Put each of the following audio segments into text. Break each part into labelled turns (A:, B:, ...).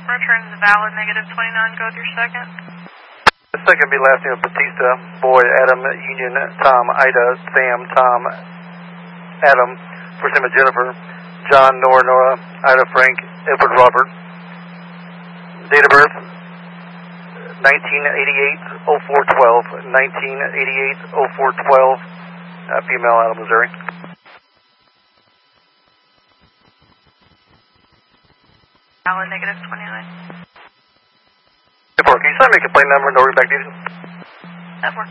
A: Return is valid, negative 29, go with your second.
B: The second be last name of Batista, Boy, Adam, Union, Tom, Ida, Sam, Tom, Adam, first name of Jennifer, John, Nora, Ida, Frank, Edward, Robert. Date of birth, 1988-04-12, 1988-04-12, female out of Missouri.
A: Valid, negative 29.
B: Can you send me a complaint number and no readback details?
A: That works.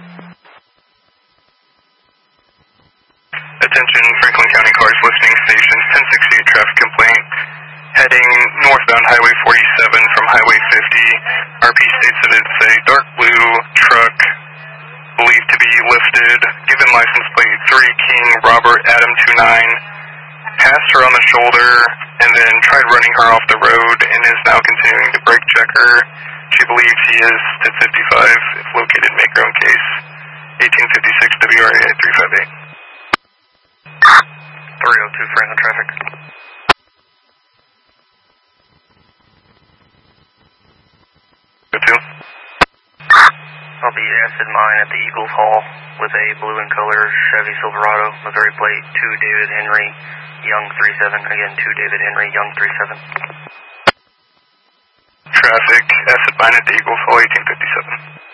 C: Attention, Franklin County Cars Listening Station, 1068 traffic complaint. Heading northbound Highway 47 from Highway 50. RP states that it's a dark blue truck, believed to be lifted, given license plate 3 King Robert Adam 29. Passed her on the shoulder and then tried running her off the road and is now continuing to brake check her. She believes he is to 55. If located, make her own case. 1856 WRA 358. 302 Franklin traffic. Go to.
D: I'll be acid mine at the Eagles Hall with a blue and color Chevy Silverado, Missouri plate 2 David Henry Young 37. Again, 2 David Henry Young 37.
C: Traffic, acid mine at the Eagles Hall, 1857.